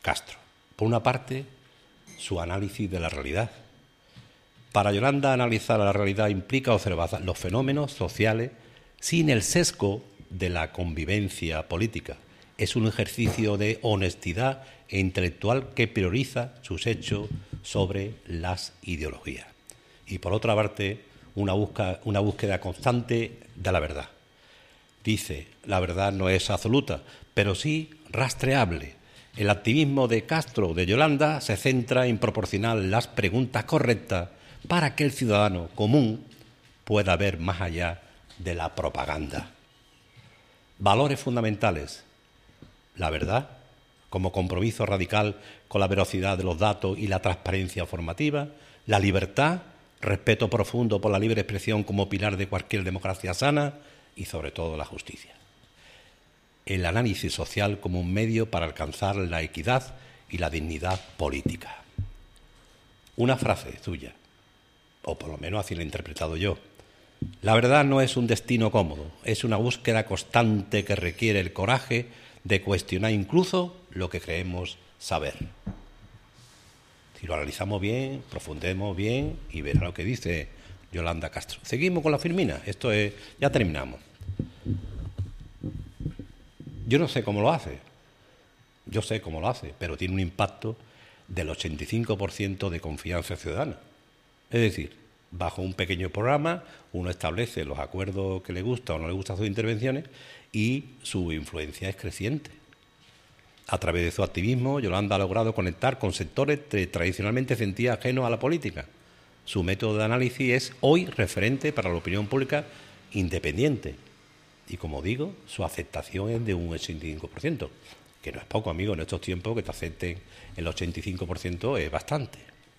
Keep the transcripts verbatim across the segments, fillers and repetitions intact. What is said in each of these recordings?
Castro. Por una parte, su análisis de la realidad. Para Yolanda, analizar la realidad implica observar los fenómenos sociales sin el sesgo de la convivencia política. Es un ejercicio de honestidad e intelectual que prioriza sus hechos sobre las ideologías. Y por otra parte, una búsqueda, una búsqueda constante de la verdad. Dice, la verdad no es absoluta, pero sí rastreable. El activismo de Castro, de Yolanda, se centra en proporcionar las preguntas correctas para que el ciudadano común pueda ver más allá de la propaganda. Valores fundamentales. La verdad, como compromiso radical con la veracidad de los datos y la transparencia formativa. La libertad, respeto profundo por la libre expresión como pilar de cualquier democracia sana. Y sobre todo la justicia. El análisis social como un medio para alcanzar la equidad y la dignidad política. Una frase suya, o por lo menos así la he interpretado yo. La verdad no es un destino cómodo, es una búsqueda constante que requiere el coraje de cuestionar incluso lo que creemos saber. Si lo analizamos bien, profundemos bien y verá lo que dice Yolanda Castro. Seguimos con la Firmina. Esto es, ya terminamos. Yo no sé cómo lo hace. Yo sé cómo lo hace, pero tiene un impacto del ochenta y cinco por ciento de confianza ciudadana. Es decir, bajo un pequeño programa, uno establece los acuerdos que le gusta o no le gustan sus intervenciones y su influencia es creciente. A través de su activismo, Yolanda ha logrado conectar con sectores que tradicionalmente sentía ajenos a la política. Su método de análisis es hoy referente para la opinión pública independiente. Y como digo, su aceptación es de un ochenta y cinco por ciento, que no es poco, amigo, en estos tiempos que te acepten el ochenta y cinco por ciento es bastante.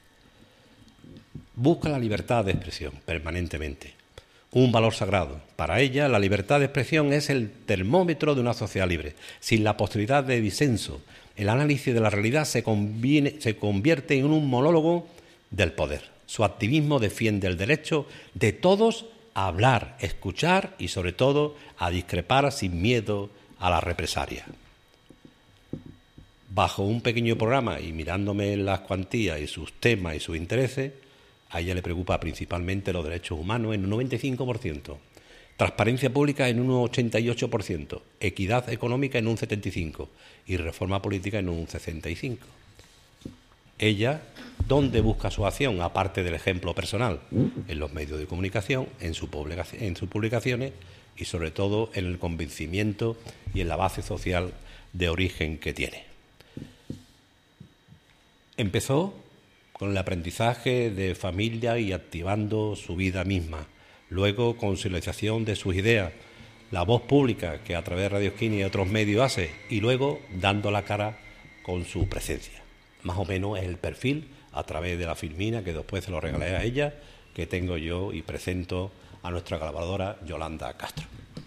Busca la libertad de expresión permanentemente, un valor sagrado. Para ella, la libertad de expresión es el termómetro de una sociedad libre. Sin la posibilidad de disenso, el análisis de la realidad se, conviene, se convierte en un monólogo del poder. Su activismo defiende el derecho de todos a hablar, escuchar y, sobre todo, a discrepar sin miedo a la represalia. Bajo un pequeño programa y mirándome las cuantías y sus temas y sus intereses, a ella le preocupa principalmente los derechos humanos en un noventa y cinco por ciento, transparencia pública en un ochenta y ocho por ciento, equidad económica en un setenta y cinco por ciento y reforma política en un sesenta y cinco por ciento. Ella, ¿dónde busca su acción? Aparte del ejemplo personal, en los medios de comunicación, en, su publicación, en sus publicaciones y sobre todo en el convencimiento y en la base social de origen que tiene. Empezó con el aprendizaje de familia y activando su vida misma. Luego, con consolidación de sus ideas, la voz pública que a través de Radio Esquina y otros medios hace, y luego dando la cara con su presencia. Más o menos es el perfil a través de la Firmina, que después se lo regalé a ella, que tengo yo y presento a nuestra colaboradora Yolanda Castro.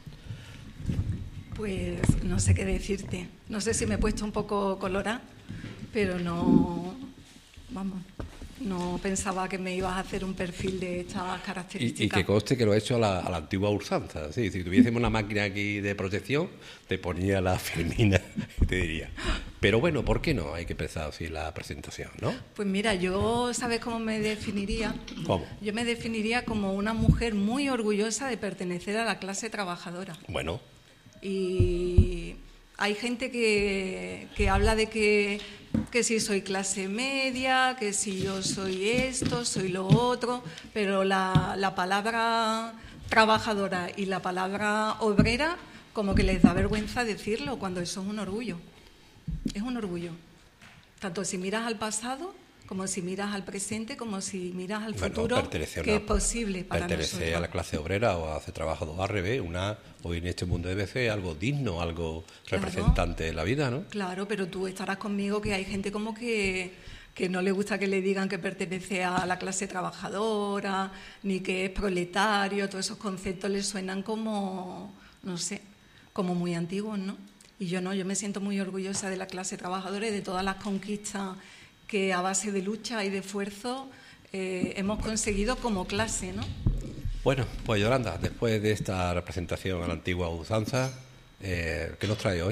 Pues no sé qué decirte. No sé si me he puesto un poco colorada, pero no, vamos, no pensaba que me ibas a hacer un perfil de estas características. Y, y que conste que lo he hecho a la, a la antigua usanza. ¿Sí? Si tuviésemos una máquina aquí de protección, te ponía la Firmina y te diría. Pero bueno, ¿por qué no? Hay que empezar así la presentación, ¿no? Pues mira, yo, ¿sabes cómo me definiría? ¿Cómo? Yo me definiría como una mujer muy orgullosa de pertenecer a la clase trabajadora. Bueno. Y hay gente que, que habla de que, que si soy clase media, que si yo soy esto, soy lo otro, pero la, la palabra trabajadora y la palabra obrera como que les da vergüenza decirlo cuando eso es un orgullo. Es un orgullo. Tanto si miras al pasado, como si miras al presente, como si miras al bueno, futuro, que una, es posible para pertenece nosotros. A la clase obrera o hace trabajo al revés. Una, hoy en este mundo debe ser algo digno, algo claro, representante de la vida, ¿no? Claro, pero tú estarás conmigo que hay gente como que, que no le gusta que le digan que pertenece a la clase trabajadora, ni que es proletario, todos esos conceptos les suenan como, no sé, como muy antiguos, ¿no? Y yo no, yo me siento muy orgullosa de la clase trabajadora y de todas las conquistas que a base de lucha y de esfuerzo eh, hemos conseguido como clase, ¿no? Bueno, pues Yolanda, después de esta representación a la antigua usanza, eh, ¿qué nos trae hoy?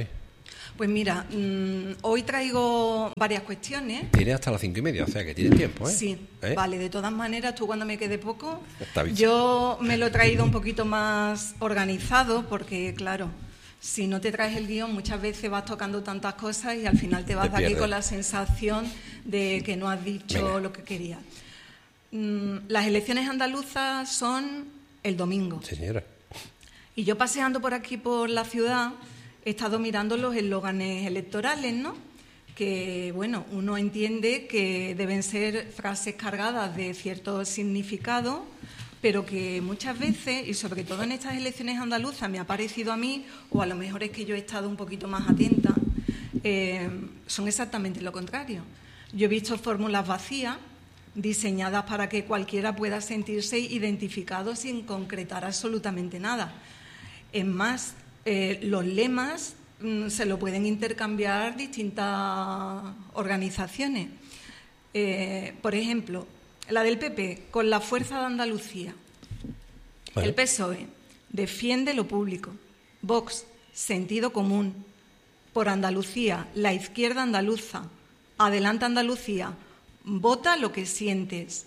Pues mira, mmm, hoy traigo varias cuestiones. Tiene hasta las cinco y media, o sea que tiene tiempo, ¿eh? Sí, ¿Eh? Vale, de todas maneras, tú cuando me quede poco, Está bien. Yo me lo he traído un poquito más organizado porque, claro, si no te traes el guión muchas veces vas tocando tantas cosas y al final te vas Te de aquí pierdes. con la sensación de que no has dicho Venga. lo que querías. Mm, las elecciones andaluzas son el domingo. Sí, señora. Y yo paseando por aquí, por la ciudad, he estado mirando los eslóganes electorales, ¿no? Que, bueno, uno entiende que deben ser frases cargadas de cierto significado, pero que muchas veces, y sobre todo en estas elecciones andaluzas, me ha parecido a mí, o a lo mejor es que yo he estado un poquito más atenta, eh, son exactamente lo contrario. Yo he visto fórmulas vacías, diseñadas para que cualquiera pueda sentirse identificado sin concretar absolutamente nada. Es más, eh, los lemas mm, se lo pueden intercambiar distintas organizaciones. Eh, por ejemplo, la del P P, con la fuerza de Andalucía. Bueno. El P S O E, defiende lo público. Vox, sentido común. Por Andalucía, la izquierda andaluza. Adelanta Andalucía, vota lo que sientes.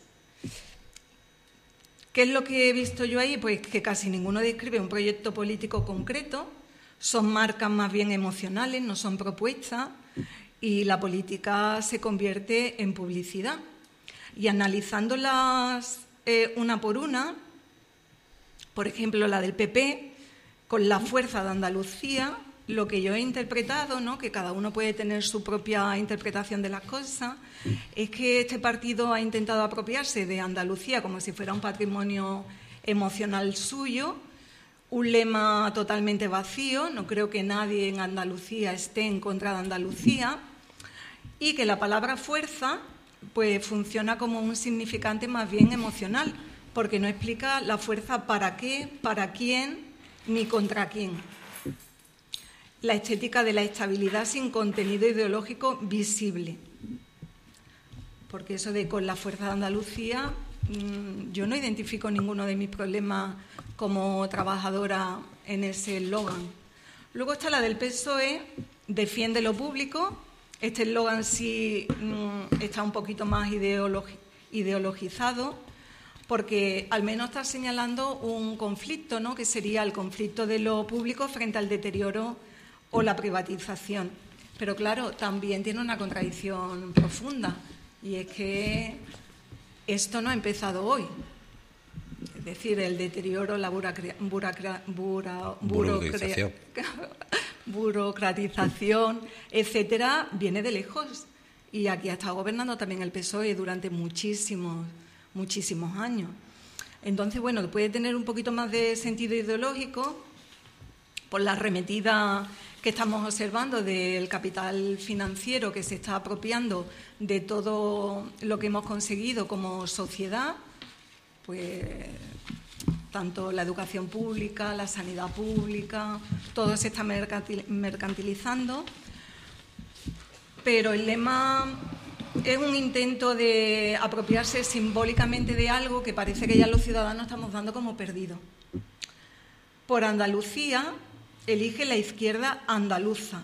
¿Qué es lo que he visto yo ahí? Pues que casi ninguno describe un proyecto político concreto, son marcas más bien emocionales, no son propuestas, y la política se convierte en publicidad. Y analizándolas eh, una por una, por ejemplo, la del P P, con la fuerza de Andalucía, lo que yo he interpretado, ¿no?, que cada uno puede tener su propia interpretación de las cosas, es que este partido ha intentado apropiarse de Andalucía como si fuera un patrimonio emocional suyo, un lema totalmente vacío, no creo que nadie en Andalucía esté en contra de Andalucía, y que la palabra fuerza pues funciona como un significante más bien emocional, porque no explica la fuerza para qué, para quién, ni contra quién. La estética de la estabilidad sin contenido ideológico visible. Porque eso de con la fuerza de Andalucía, mmm, yo no identifico ninguno de mis problemas como trabajadora en ese eslogan. Luego está la del P S O E, defiende lo público. Este eslogan sí mmm, está un poquito más ideologi- ideologizado, porque al menos está señalando un conflicto, ¿no?, que sería el conflicto de lo público frente al deterioro o la privatización. Pero claro, también tiene una contradicción profunda, y es que esto no ha empezado hoy. Es decir, el deterioro, la buracra, buracra, bura, Burocratización. burocratización, etcétera, viene de lejos. Y aquí ha estado gobernando también el P S O E durante muchísimos, muchísimos años. Entonces, bueno, puede tener un poquito más de sentido ideológico por la arremetida que estamos observando del capital financiero que se está apropiando de todo lo que hemos conseguido como sociedad, pues tanto la educación pública, la sanidad pública, todo se está mercantilizando. Pero el lema es un intento de apropiarse simbólicamente de algo que parece que ya los ciudadanos estamos dando como perdido. Por Andalucía, elige la izquierda andaluza.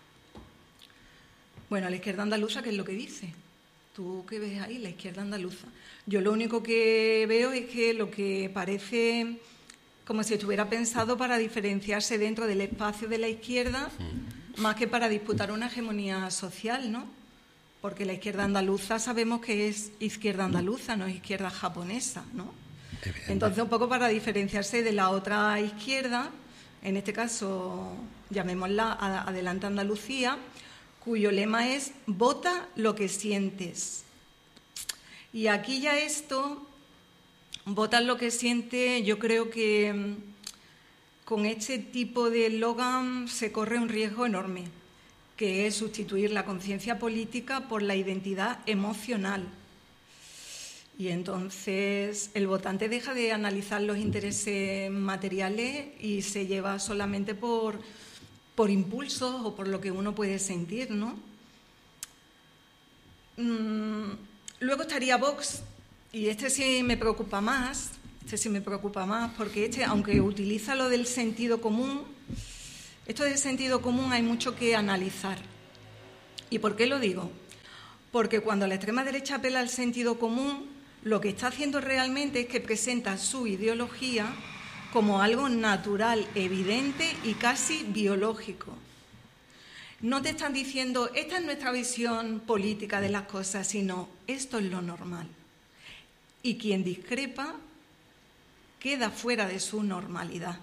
Bueno, la izquierda andaluza, ¿qué es lo que dice? ¿Tú qué ves ahí, la izquierda andaluza? Yo lo único que veo es que lo que parece como si estuviera pensado para diferenciarse dentro del espacio de la izquierda, mm. más que para disputar una hegemonía social, ¿no? Porque la izquierda andaluza sabemos que es izquierda andaluza, no es izquierda japonesa, ¿no? Entonces, un poco para diferenciarse de la otra izquierda, en este caso, llamémosla Adelante Andalucía, cuyo lema es vota lo que sientes. Y aquí ya esto, vota lo que sientes, yo creo que con este tipo de eslogan se corre un riesgo enorme, que es sustituir la conciencia política por la identidad emocional. Y entonces el votante deja de analizar los intereses materiales y se lleva solamente por, por impulsos o por lo que uno puede sentir, ¿no? Mm, luego estaría Vox, y este sí me preocupa más, este sí me preocupa más, porque este, aunque utiliza lo del sentido común, Esto del sentido común hay mucho que analizar. ¿Y por qué lo digo? Porque cuando la extrema derecha apela al sentido común, lo que está haciendo realmente es que presenta su ideología como algo natural, evidente y casi biológico. No te están diciendo, esta es nuestra visión política de las cosas, sino esto es lo normal. Y quien discrepa queda fuera de su normalidad.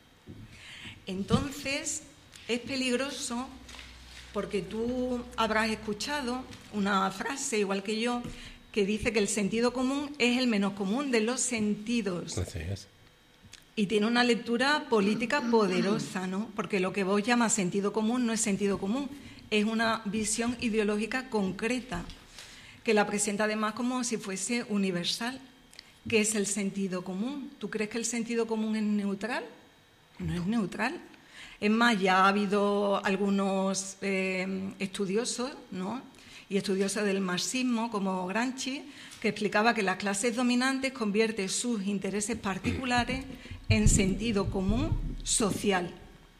Entonces, es peligroso porque tú habrás escuchado una frase, igual que yo, que dice que el sentido común es el menos común de los sentidos. Así es. Y tiene una lectura política poderosa, ¿no? Porque lo que vos llamas sentido común no es sentido común, es una visión ideológica concreta, que la presenta además como si fuese universal. ¿Qué es el sentido común? ¿Tú crees que el sentido común es neutral? No es neutral. Es más, ya ha habido algunos eh, estudiosos, ¿no? Y estudiosos del marxismo, como Gramsci, que explicaba que las clases dominantes convierten sus intereses particulares en sentido común social.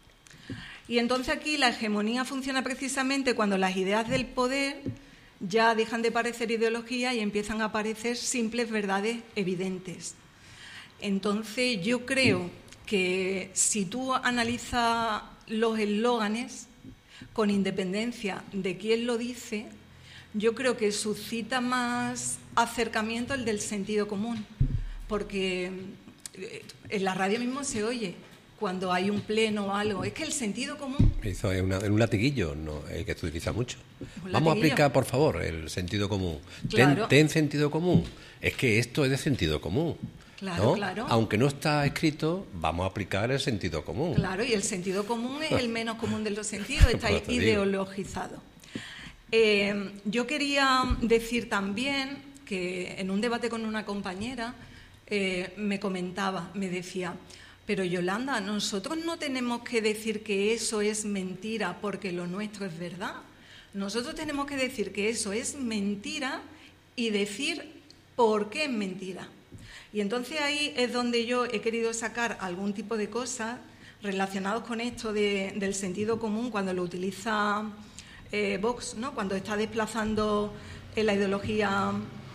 Y entonces aquí la hegemonía funciona precisamente cuando las ideas del poder ya dejan de parecer ideología y empiezan a aparecer simples verdades evidentes. Entonces yo creo que si tú analizas los eslóganes, con independencia de quién lo dice, yo creo que suscita más acercamiento el del sentido común, porque en la radio mismo se oye cuando hay un pleno o algo, es que el sentido común... Eso es una, un latiguillo, no, el que se utiliza mucho. Vamos a aplicar, por favor, el sentido común. Claro. Ten, ten sentido común. Es que esto es de sentido común. Claro, ¿no? claro. Aunque no está escrito, vamos a aplicar el sentido común. Claro, y el sentido común es el menos común de los sentidos, está ideologizado. Eh, yo quería decir también que en un debate con una compañera eh, me comentaba, me decía, pero Yolanda, nosotros no tenemos que decir que eso es mentira porque lo nuestro es verdad. Nosotros tenemos que decir que eso es mentira y decir por qué es mentira. Y entonces ahí es donde yo he querido sacar algún tipo de cosas relacionados con esto de, del sentido común cuando lo utiliza eh, Vox, ¿no? Cuando está desplazando eh, la ideología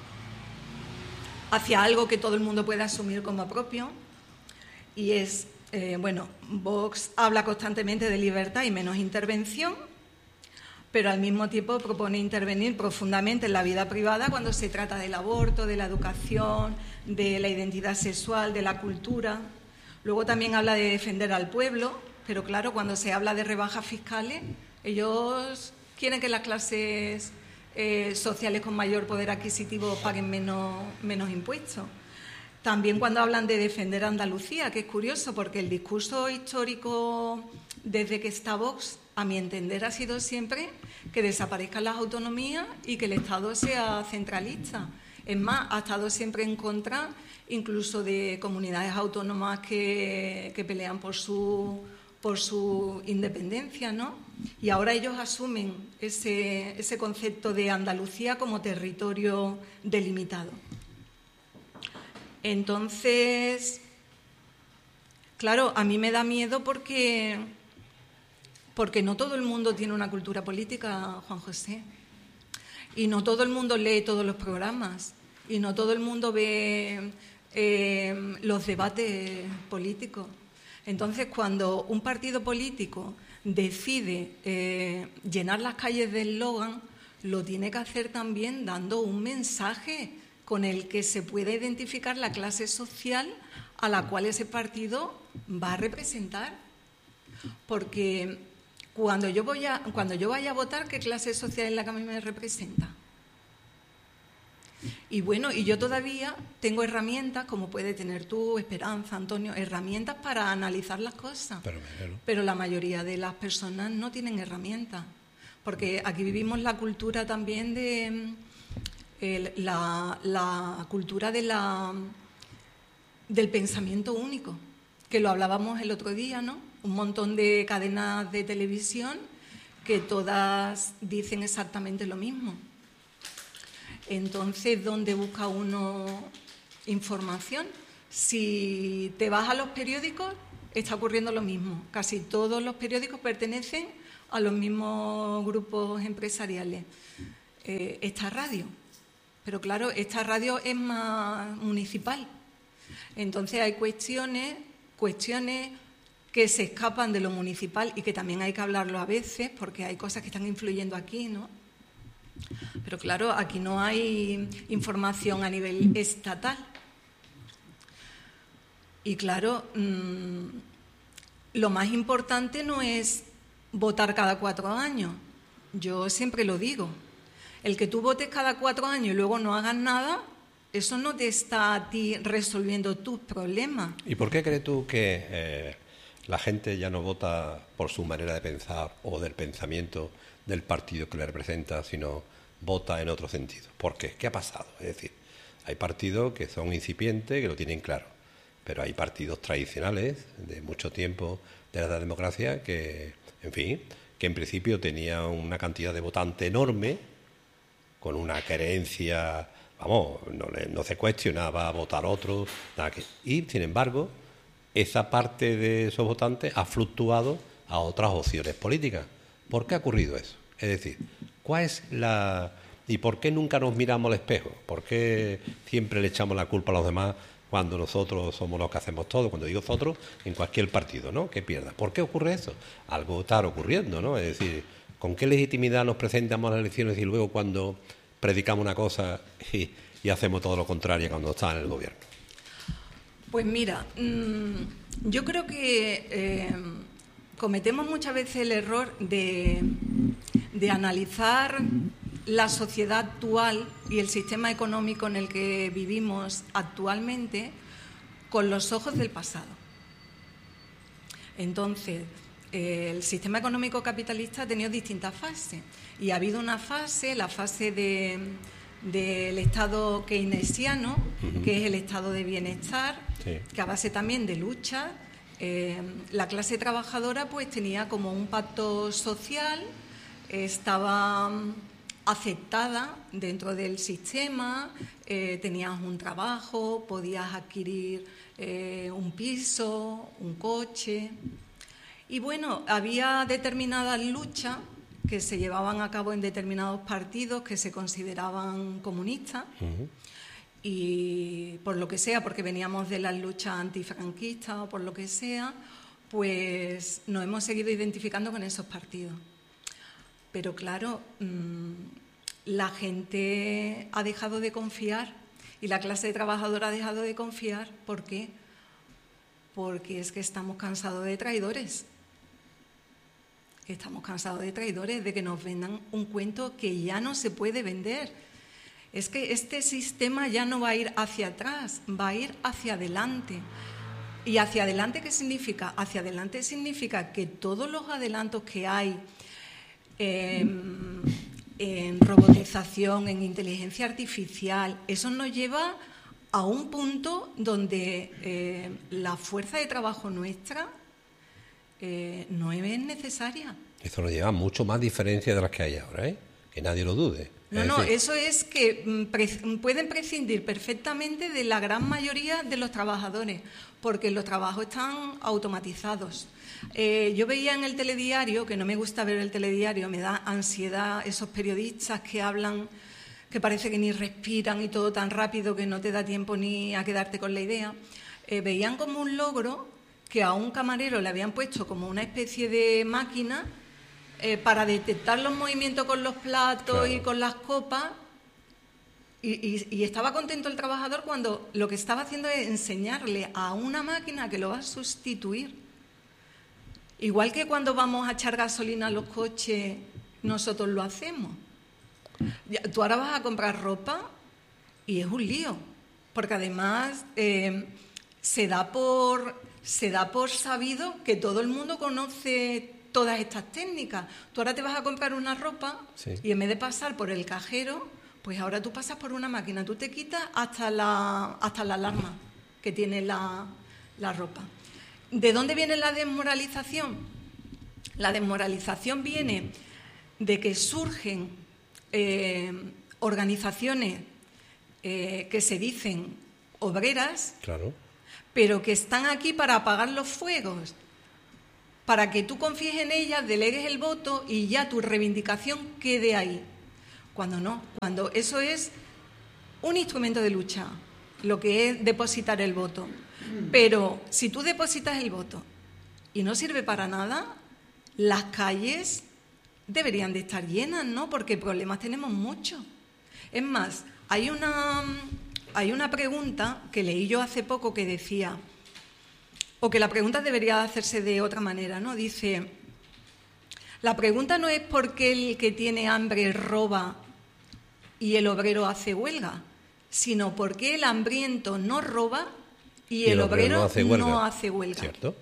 hacia algo que todo el mundo puede asumir como propio. Y es, eh, bueno, Vox habla constantemente de libertad y menos intervención, pero al mismo tiempo propone intervenir profundamente en la vida privada cuando se trata del aborto, de la educación, de la identidad sexual, de la cultura. Luego también habla de defender al pueblo, pero claro, cuando se habla de rebajas fiscales, ellos quieren que las clases eh, sociales con mayor poder adquisitivo paguen menos, menos impuestos. También cuando hablan de defender a Andalucía, que es curioso porque el discurso histórico desde que está Vox, a mi entender, ha sido siempre que desaparezcan las autonomías y que el Estado sea centralista. Es más, ha estado siempre en contra incluso de comunidades autónomas que, que pelean por su, por su independencia, ¿no? Y ahora ellos asumen ese, ese concepto de Andalucía como territorio delimitado. Entonces, claro, a mí me da miedo porque, porque no todo el mundo tiene una cultura política, Juan José. Y no todo el mundo lee todos los programas. Y no todo el mundo ve eh, los debates políticos. Entonces, cuando un partido político decide eh, llenar las calles de eslogan, lo tiene que hacer también dando un mensaje con el que se puede identificar la clase social a la cual ese partido va a representar. Porque cuando yo, voy a, cuando yo vaya a votar, ¿qué clase social es la que a mí me representa? Y bueno, y yo todavía tengo herramientas, como puede tener tú, Esperanza, Antonio, herramientas para analizar las cosas. Pero, pero. Pero la mayoría de las personas no tienen herramientas. Porque aquí vivimos la cultura también de... El, la, la cultura de la, del pensamiento único, que lo hablábamos el otro día, ¿no? Un montón de cadenas de televisión que todas dicen exactamente lo mismo. Entonces, ¿dónde busca uno información? Si te vas a los periódicos, está ocurriendo lo mismo. Casi todos los periódicos pertenecen a los mismos grupos empresariales. Eh, esta radio, pero claro, esta radio es más municipal. Entonces hay cuestiones, cuestiones que se escapan de lo municipal y que también hay que hablarlo a veces porque hay cosas que están influyendo aquí, ¿no? Pero claro, aquí no hay información a nivel estatal. Y claro, mmm, lo más importante no es votar cada cuatro años. Yo siempre lo digo. El que tú votes cada cuatro años y luego no hagas nada, eso no te está a ti resolviendo tus problemas. ¿Y por qué crees tú que eh, la gente ya no vota por su manera de pensar o del pensamiento del partido que le representa, sino vota en otro sentido? ¿Por qué? ¿Qué ha pasado? Es decir, hay partidos que son incipientes, que lo tienen claro, pero hay partidos tradicionales de mucho tiempo de la democracia que, en fin, que en principio tenían una cantidad de votantes enorme, con una creencia, vamos, no, le, no se cuestionaba votar otro, nada que, y sin embargo, esa parte de esos votantes ha fluctuado a otras opciones políticas. ¿Por qué ha ocurrido eso? Es decir, ¿cuál es la y por qué nunca nos miramos al espejo? ¿Por qué siempre le echamos la culpa a los demás cuando nosotros somos los que hacemos todo? Cuando digo nosotros, en cualquier partido, ¿no? Que pierda. ¿Por qué ocurre eso? Algo está ocurriendo, ¿no? Es decir, ¿con qué legitimidad nos presentamos a las elecciones y luego cuando predicamos una cosa y, y hacemos todo lo contrario cuando está en el gobierno? Pues mira, mmm, yo creo que eh, cometemos muchas veces el error de, de analizar la sociedad actual y el sistema económico en el que vivimos actualmente con los ojos del pasado. Entonces, eh, el sistema económico capitalista ha tenido distintas fases y ha habido una fase, la fase de, del Estado keynesiano, uh-huh. que es el estado de bienestar, sí. que a base también de lucha, eh, la clase trabajadora pues tenía como un pacto social, estaba aceptada dentro del sistema, eh, tenías un trabajo, podías adquirir eh, un piso, un coche. Y bueno, había determinadas luchas que se llevaban a cabo en determinados partidos que se consideraban comunistas. Uh-huh. Y por lo que sea, porque veníamos de las luchas antifranquistas o por lo que sea, pues nos hemos seguido identificando con esos partidos. Pero claro, mmm, la gente ha dejado de confiar y la clase trabajadora ha dejado de confiar. ¿Por qué? Porque es que estamos cansados de traidores. Estamos cansados de traidores, de que nos vendan un cuento que ya no se puede vender. Es que este sistema ya no va a ir hacia atrás, va a ir hacia adelante. ¿Y hacia adelante qué significa? Hacia adelante significa que todos los adelantos que hay Eh, en robotización, en inteligencia artificial, eso nos lleva a un punto donde eh, la fuerza de trabajo nuestra eh, no es necesaria. Eso nos lleva a mucho más diferencias de las que hay ahora, ¿eh? Que nadie lo dude. No, es no, decir... eso es que pre- pueden prescindir perfectamente de la gran mayoría de los trabajadores, porque los trabajos están automatizados. Eh, yo veía en el telediario, que no me gusta ver el telediario, me da ansiedad esos periodistas que hablan, que parece que ni respiran y todo tan rápido que no te da tiempo ni a quedarte con la idea. Eh, veían como un logro que a un camarero le habían puesto como una especie de máquina eh, para detectar los movimientos con los platos claro. y con las copas. Y, y, y estaba contento el trabajador cuando lo que estaba haciendo es enseñarle a una máquina que lo va a sustituir. Igual que cuando vamos a echar gasolina a los coches, nosotros lo hacemos. Tú ahora vas a comprar ropa y es un lío, porque además eh, se da por, se da por sabido que todo el mundo conoce todas estas técnicas. Tú ahora te vas a comprar una ropa sí. y en vez de pasar por el cajero, pues ahora tú pasas por una máquina, tú te quitas hasta la, hasta la alarma que tiene la, la ropa. ¿De dónde viene la desmoralización? La desmoralización viene de que surgen eh, organizaciones eh, que se dicen obreras, claro. pero que están aquí para apagar los fuegos, para que tú confíes en ellas, delegues el voto y ya tu reivindicación quede ahí. Cuando no, cuando eso es un instrumento de lucha, lo que es depositar el voto. Pero si tú depositas el voto y no sirve para nada, las calles deberían de estar llenas, ¿no? Porque problemas tenemos muchos. Es más, hay una, hay una pregunta que leí yo hace poco que decía, o que la pregunta debería hacerse de otra manera, ¿no? Dice, la pregunta no es por qué el que tiene hambre roba y el obrero hace huelga, sino por qué el hambriento no roba y, y el, el obrero, obrero no hace huelga. No hace huelga. ¿Cierto?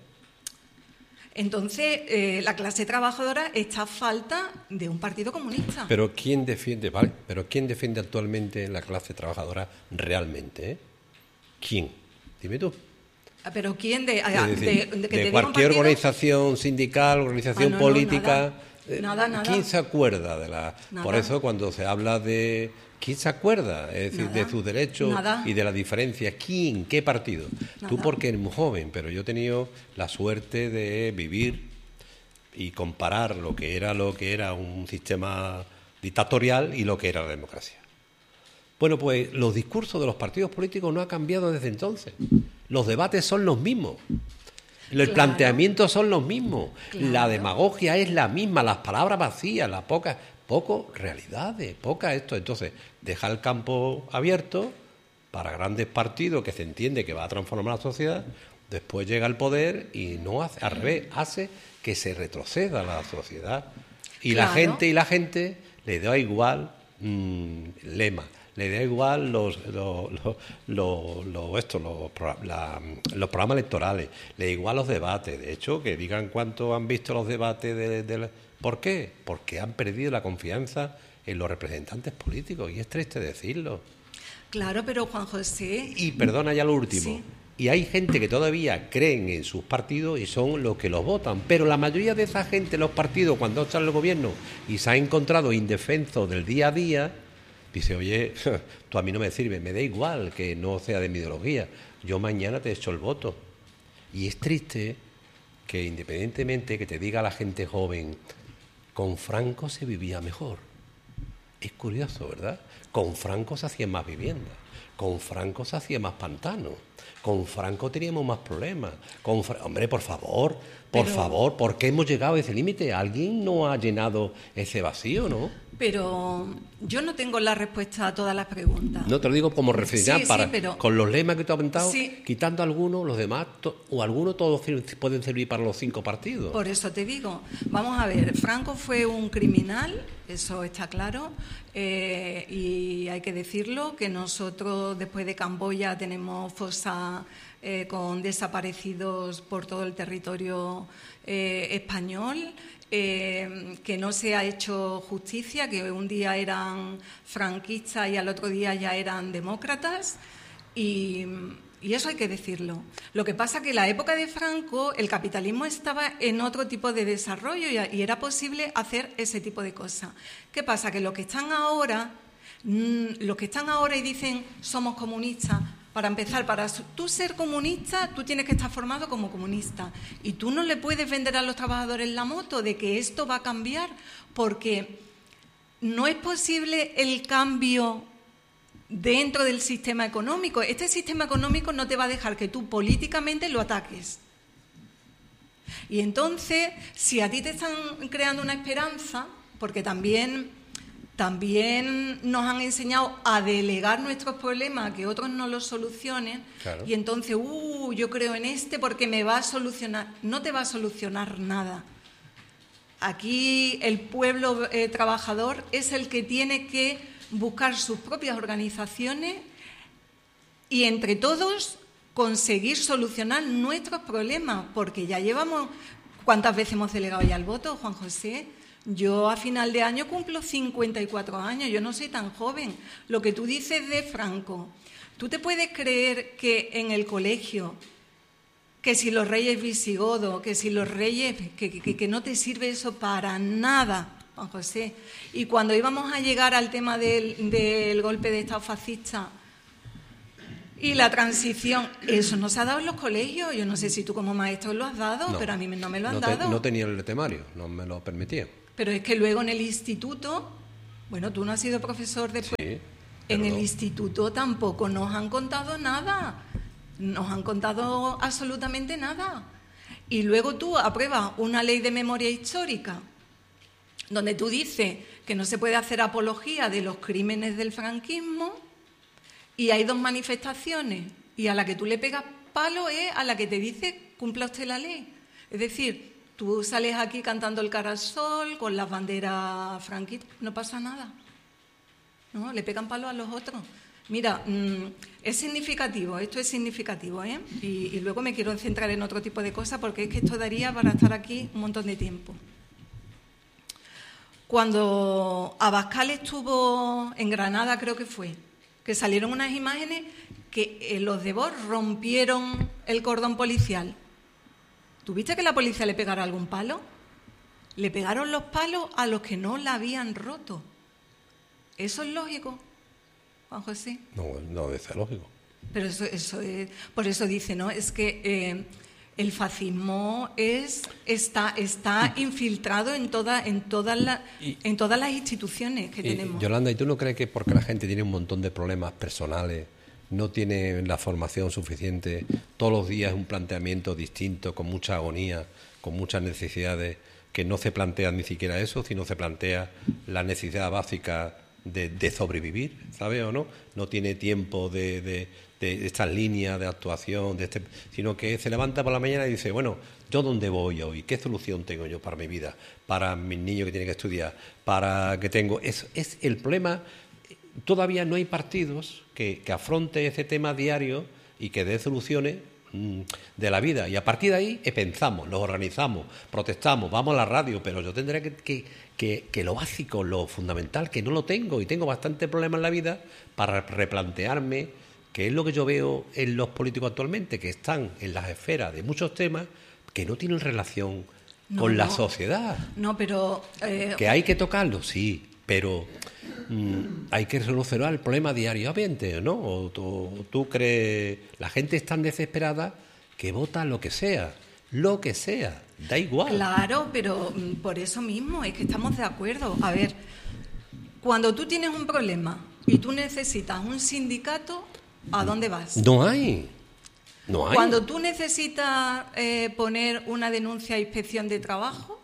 Entonces, eh, la clase trabajadora está a falta de un partido comunista. Pero ¿quién defiende, vale? Pero quién defiende actualmente la clase trabajadora realmente? ¿eh? ¿Quién? Dime tú. Pero ¿quién de, es decir, de, de, que de te cualquier organización sindical, organización ah, no, política? No, nada, nada, ¿Quién nada. se acuerda de la? Nada. Por eso cuando se habla de ¿quién se acuerda? Es decir, nada. de sus derechos nada. y de las diferencias. ¿Quién? ¿Qué partido? Nada. Tú porque eres muy joven, pero yo he tenido la suerte de vivir y comparar lo que era lo que era un sistema dictatorial y lo que era la democracia. Bueno, pues los discursos de los partidos políticos no han cambiado desde entonces. Los debates son los mismos. Los claro. planteamientos son los mismos. Claro. La demagogia es la misma, las palabras vacías, las pocas, poco realidades, poca esto. Entonces, deja el campo abierto para grandes partidos que se entiende que va a transformar la sociedad, después llega al poder y no hace, al revés, hace que se retroceda la sociedad. Y claro. la gente y la gente le da igual mmm, lema. Le da igual los los los, los, los, esto, los, la, los programas electorales, le da igual los debates. De hecho, que digan cuánto han visto los debates. De, de la... ¿Por qué? Porque han perdido la confianza en los representantes políticos, y es triste decirlo. Claro, pero Juan José... Y perdona ya lo último. Sí. Y hay gente que todavía creen en sus partidos y son los que los votan. Pero la mayoría de esa gente, los partidos, cuando están en el gobierno y se ha encontrado indefensos del día a día... Dice, oye, tú a mí no me sirve, me da igual que no sea de mi ideología, yo mañana te echo el voto. Y es triste que independientemente que te diga la gente joven, con Franco se vivía mejor. Es curioso, ¿verdad? Con Franco se hacían más viviendas, con Franco se hacía más pantanos, con Franco teníamos más problemas. Con Fra... Hombre, por favor, por Pero... favor, ¿por qué hemos llegado a ese límite? ¿Alguien no ha llenado ese vacío, no? Pero yo no tengo la respuesta a todas las preguntas. No, te lo digo como referencia sí, para sí, pero... con los lemas que tú has aventado, sí. quitando algunos, los demás, to... o algunos todos pueden servir para los cinco partidos. Por eso te digo, vamos a ver, Franco fue un criminal, eso está claro, eh, y hay que decirlo, que nosotros después de Camboya tenemos fosas eh, con desaparecidos por todo el territorio eh, español. Eh, que no se ha hecho justicia, que un día eran franquistas y al otro día ya eran demócratas, y, y eso hay que decirlo. Lo que pasa que en la época de Franco el capitalismo estaba en otro tipo de desarrollo y, y era posible hacer ese tipo de cosas. ¿Qué pasa? Que los que están ahora, mmm, los que están ahora y dicen somos comunistas, para empezar, para tú ser comunista, tú tienes que estar formado como comunista. Y tú no le puedes vender a los trabajadores la moto de que esto va a cambiar, porque no es posible el cambio dentro del sistema económico. Este sistema económico no te va a dejar que tú políticamente lo ataques. Y entonces, si a ti te están creando una esperanza, porque también... También nos han enseñado a delegar nuestros problemas, a que otros no los solucionen, claro. Y entonces, uh, yo creo en este porque me va a solucionar. No te va a solucionar nada. Aquí el pueblo eh, trabajador es el que tiene que buscar sus propias organizaciones y entre todos conseguir solucionar nuestros problemas, porque ya llevamos... ¿Cuántas veces hemos delegado ya el voto, Juan José? Yo a final de año cumplo cincuenta y cuatro años, yo no soy tan joven. Lo que tú dices de Franco, ¿tú te puedes creer que en el colegio, que si los reyes visigodos, que si los reyes, que, que, que no te sirve eso para nada, Juan José? Y cuando íbamos a llegar al tema del, del golpe de Estado fascista Y la transición, eso no se ha dado en los colegios. Yo no sé si tú como maestro lo has dado, No, pero a mí no me lo han no te- dado. no tenía el temario, no me lo permitía. Pero es que luego en el instituto, bueno, tú no has sido profesor después. Sí, En pero el no. instituto tampoco nos han contado nada. Nos han contado absolutamente nada. Y luego tú apruebas una ley de memoria histórica donde tú dices que no se puede hacer apología de los crímenes del franquismo y hay dos manifestaciones y a la que tú le pegas palo es a la que te dice cumpla usted la ley. Es decir, tú sales aquí cantando el cara al sol con las banderas franquistas, no pasa nada. ¿No? Le pegan palo a los otros. Mira, mmm, es significativo, esto es significativo, ¿eh? Y, y luego me quiero centrar en otro tipo de cosas porque es que esto daría para estar aquí un montón de tiempo. Cuando Abascal estuvo en Granada, creo que fue, que salieron unas imágenes que eh, los de Vox rompieron el cordón policial. ¿Tuviste que la policía le pegara algún palo? Le pegaron los palos a los que no la habían roto. ¿Eso es lógico, Juan José? No, no debe ser lógico. Pero eso, eso es, por eso dice, ¿no? Es que eh, el fascismo es, está, está infiltrado en, toda, en, todas la, Y- en todas las instituciones que Y, tenemos. Yolanda, ¿y tú no crees que porque la gente tiene un montón de problemas personales, no tiene la formación suficiente, todos los días un planteamiento distinto, con mucha agonía, con muchas necesidades, que no se plantea ni siquiera eso, sino se plantea la necesidad básica de, de sobrevivir, ¿sabes o no? No tiene tiempo de, de, de estas líneas de actuación, de este, sino que se levanta por la mañana y dice, bueno, ¿yo dónde voy hoy? ¿Qué solución tengo yo para mi vida? Para mis niños que tienen que estudiar, para que tengo... Es, es el problema, todavía no hay partidos que, que afronten ese tema diario y que dé soluciones mm, de la vida. Y a partir de ahí eh, pensamos, nos organizamos, protestamos, vamos a la radio, pero yo tendré que, que, que, que lo básico, lo fundamental, que no lo tengo y tengo bastante problemas en la vida para replantearme, que es lo que yo veo en los políticos actualmente, que están en las esferas de muchos temas que no tienen relación No, con la no. sociedad. No, pero... eh, ¿Que hay que tocarlo? Sí, pero mm, hay que solucionar el problema diariamente, ¿no? ¿O tú, tú crees... La gente es tan desesperada que vota lo que sea, lo que sea, da igual. Claro, pero mm, por eso mismo es que estamos de acuerdo. A ver, cuando tú tienes un problema y tú necesitas un sindicato, ¿a dónde vas? No hay, no hay. Cuando tú necesitas eh, poner una denuncia a inspección de trabajo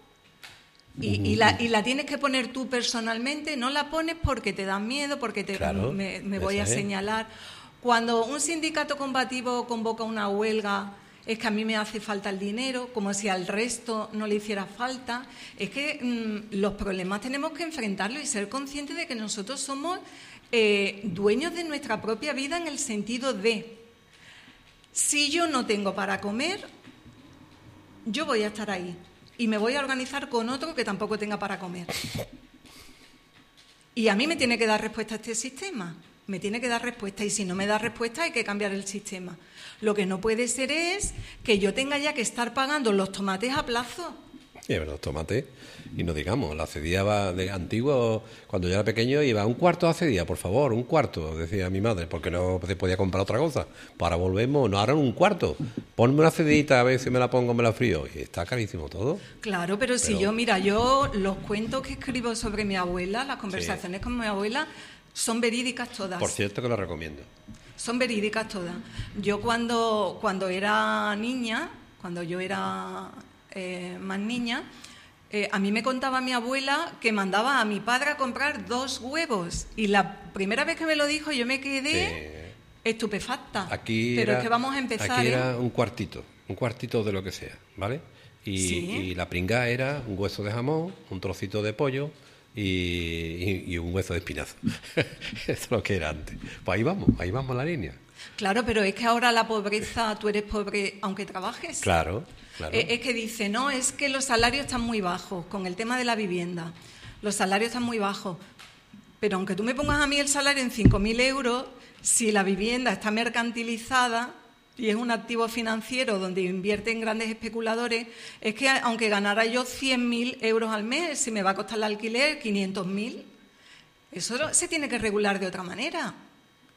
y, y, la, y la tienes que poner tú personalmente, no la pones porque te da miedo, porque te, Claro, me, me voy a esa es. señalar. Cuando un sindicato combativo convoca una huelga, es que a mí me hace falta el dinero, como si al resto no le hiciera falta. Es que mm, los problemas tenemos que enfrentarlos y ser conscientes de que nosotros somos eh, dueños de nuestra propia vida en el sentido de, si yo no tengo para comer, yo voy a estar ahí y me voy a organizar con otro que tampoco tenga para comer. Y a mí me tiene que dar respuesta este sistema, me tiene que dar respuesta y si no me da respuesta hay que cambiar el sistema. Lo que no puede ser es que yo tenga ya que estar pagando los tomates a plazo. Sí, es verdad, los tomates. Y no digamos, la cedía va de antiguo, cuando yo era pequeño iba un cuarto a cedía, por favor, un cuarto, decía mi madre, porque no se podía comprar otra cosa. Para volvemos, no, ahora un cuarto. Ponme una cedita a ver si me la pongo, me la frío. Y está carísimo todo. Claro, pero, si Pero- yo, mira, yo los cuentos que escribo sobre mi abuela, las conversaciones con mi abuela, son verídicas todas. Por cierto que lo recomiendo. Son verídicas todas. Yo cuando, cuando era niña, cuando yo era eh, más niña, eh, a mí me contaba mi abuela que mandaba a mi padre a comprar dos huevos. Y la primera vez que me lo dijo yo me quedé estupefacta. Aquí Pero era, es que vamos a empezar... aquí ¿eh? era un cuartito, un cuartito de lo que sea, ¿vale? Y, Sí. y la pringá era un hueso de jamón, un trocito de pollo y, y- y un hueso de espinazo. Eso es lo que era antes. Pues ahí vamos, ahí vamos la línea. Claro, pero es que ahora la pobreza, tú eres pobre aunque trabajes. Claro, claro. Eh, Es que dice, no, es que los salarios están muy bajos con el tema de la vivienda. Los salarios están muy bajos. Pero aunque tú me pongas a mí el salario en cinco mil euros, si la vivienda está mercantilizada y es un activo financiero donde invierten grandes especuladores, es que aunque ganara yo cien mil euros al mes, si me va a costar el alquiler quinientos mil, eso se tiene que regular de otra manera.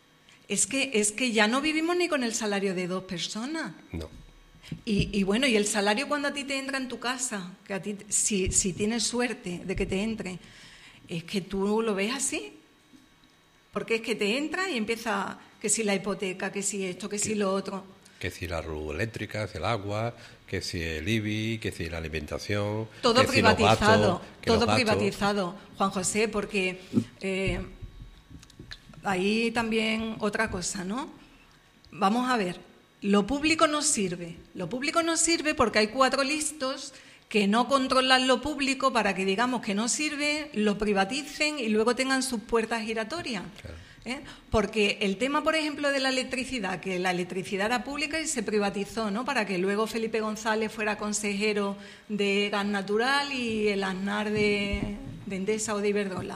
Es que, es que ya no vivimos ni con el salario de dos personas. No. Y, y bueno, y el salario cuando a ti te entra en tu casa, que a ti, si, si tienes suerte de que te entre, es que tú lo ves así. Porque es que te entra y empieza que si la hipoteca, que si esto, que si lo otro. Que si la luz eléctrica, que si el agua, que si el I B I, que si la alimentación. Todo que privatizado, si los gastos, que todo los gastos. privatizado, Juan José, porque eh, ahí también otra cosa, ¿no? Vamos a ver, lo público no sirve. Lo público no sirve porque hay cuatro listos que no controlan lo público para que digamos que no sirve, lo privaticen y luego tengan sus puertas giratorias. Claro. ¿Eh? Porque el tema, por ejemplo, de la electricidad, que la electricidad era pública y se privatizó, ¿no? Para que luego Felipe González fuera consejero de Gas Natural y el Aznar de, de Endesa o de Iberdrola.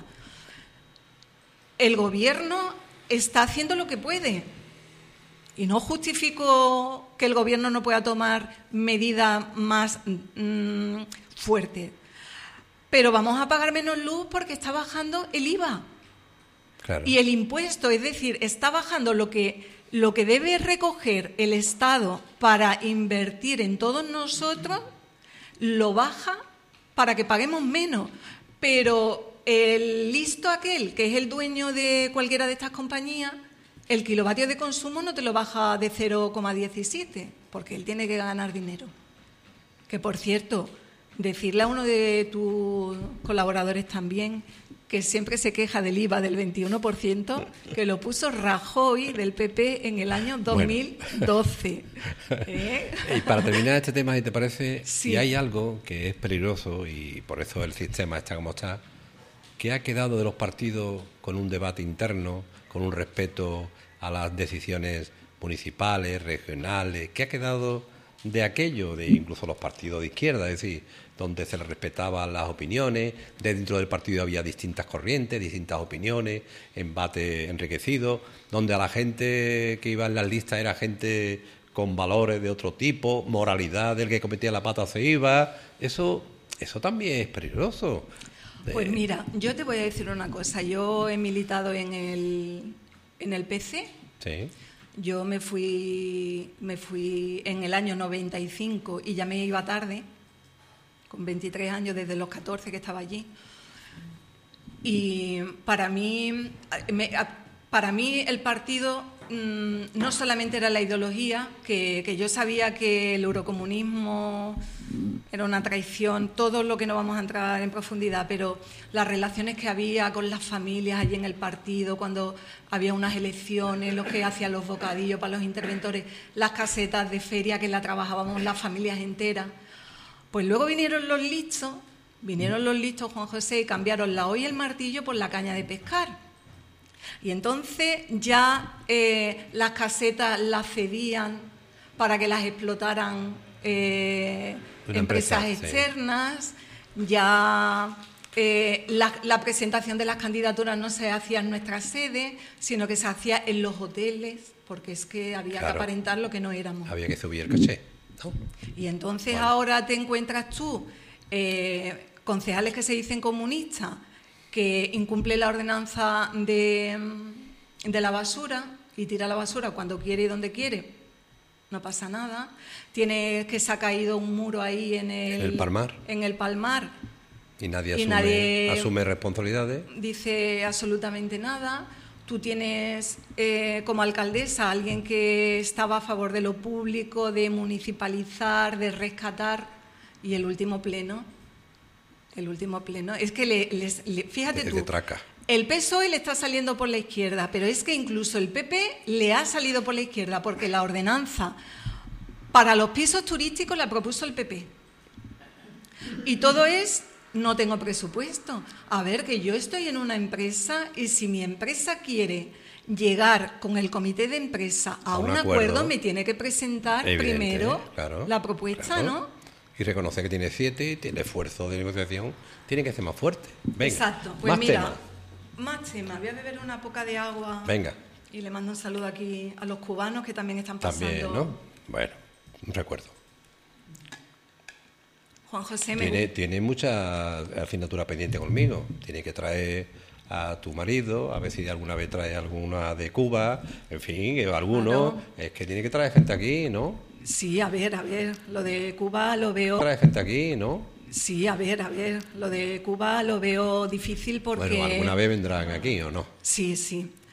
El gobierno está haciendo lo que puede y no justifico que el gobierno no pueda tomar medidas más mmm, fuertes, pero vamos a pagar menos luz porque está bajando el I V A. Claro. Y el impuesto, es decir, está bajando lo que, lo que debe recoger el Estado para invertir en todos nosotros, lo baja para que paguemos menos. Pero el listo aquel, que es el dueño de cualquiera de estas compañías, el kilovatio de consumo no te lo baja de cero coma diecisiete, porque él tiene que ganar dinero. Que, por cierto, decirle a uno de tus colaboradores también que siempre se queja del I V A del veintiuno por ciento, que lo puso Rajoy del P P en el año dos mil doce. Bueno. ¿Eh? Y para terminar este tema, si te parece, sí. si hay algo que es peligroso, y por eso el sistema está como está, que ha quedado de los partidos con un debate interno, con un respeto a las decisiones municipales, regionales, que ha quedado de aquello, de incluso los partidos de izquierda, es decir, donde se le respetaban las opiniones, dentro del partido había distintas corrientes, distintas opiniones, embate enriquecido, donde a la gente que iba en las listas era gente con valores de otro tipo, moralidad del que cometía la pata se iba, eso, eso también es peligroso. Pues mira, yo te voy a decir una cosa, yo he militado en el, en el P C. Sí. Yo me fui, me fui en el año noventa y cinco y ya me iba tarde, con veintitrés años, desde los catorce que estaba allí. Y para mí, me, para mí el partido mmm, no solamente era la ideología, que, que yo sabía que el eurocomunismo era una traición, todo lo que no vamos a entrar en profundidad, pero las relaciones que había con las familias allí en el partido, cuando había unas elecciones, los que hacían los bocadillos para los interventores, las casetas de feria que la trabajábamos las familias enteras. Pues luego vinieron los listos, vinieron los listos, Juan José, y cambiaron la hoy y el martillo por la caña de pescar. Y entonces ya eh, las casetas las cedían para que las explotaran eh, empresas empresa, externas, sí. ya eh, la, la presentación de las candidaturas no se hacía en nuestra sede, sino que se hacía en los hoteles, porque es que había Claro. que aparentar lo que no éramos. Había que subir el caché, ¿no? Y entonces Bueno. ahora te encuentras tú eh, concejales que se dicen comunistas, que incumple la ordenanza de, de la basura y tira la basura cuando quiere y donde quiere, no pasa nada. Tiene que se ha caído un muro ahí en el, El Palmar. En el Palmar. Y nadie Y asume, nadie asume responsabilidades. Dice absolutamente nada. Tú tienes eh, como alcaldesa a alguien que estaba a favor de lo público, de municipalizar, de rescatar, y el último pleno, el último pleno, es que le, les, le, fíjate Es tú, de traca. el P S O E le está saliendo por la izquierda, pero es que incluso el P P le ha salido por la izquierda, porque la ordenanza para los pisos turísticos la propuso el P P. Y todo es... No tengo presupuesto. A ver, que yo estoy en una empresa y si mi empresa quiere llegar con el comité de empresa a, a un, un acuerdo, acuerdo, me tiene que presentar Evidente, primero claro, la propuesta, claro. ¿no? Y reconoce que tiene siete y tiene esfuerzo de negociación, tiene que ser más fuerte. Venga, exacto. Pues más mira, tema. más tema. Voy a beber una poca de agua. Venga. Y le mando un saludo aquí a los cubanos que también están pasando. También, ¿no? Bueno, un recuerdo. Juan José, tiene, tiene mucha asignatura pendiente conmigo. Tiene que traer a tu marido, a ver si alguna vez trae alguna de Cuba, en fin, eh, alguno, Claro. es que tiene que traer gente aquí, ¿no? Sí, a ver, a ver, lo de Cuba lo veo... Trae gente aquí, ¿no? Sí, a ver, a ver, lo de Cuba lo veo difícil porque... Bueno, alguna vez vendrán aquí, ¿o no? Sí, sí.